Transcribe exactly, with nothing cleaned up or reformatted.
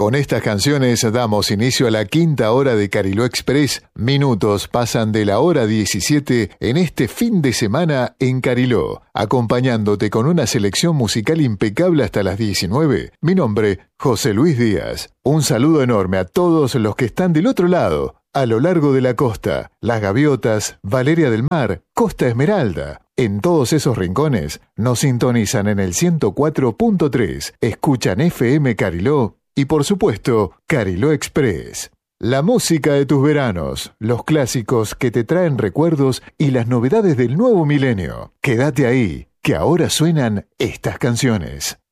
Con estas canciones damos inicio a la quinta hora de Cariló Express. Minutos pasan de la hora diecisiete en este fin de semana en Cariló, acompañándote con una selección musical impecable hasta las diecinueve. Mi nombre, José Luis Díaz. Un saludo enorme a todos los que están del otro lado, a lo largo de la costa, Las Gaviotas, Valeria del Mar, Costa Esmeralda. En todos esos rincones nos sintonizan en el ciento cuatro punto tres, escuchan F M Cariló y por supuesto Cariló Express. La música de tus veranos, los clásicos que te traen recuerdos y las novedades del nuevo milenio. Quédate ahí, que ahora suenan estas canciones.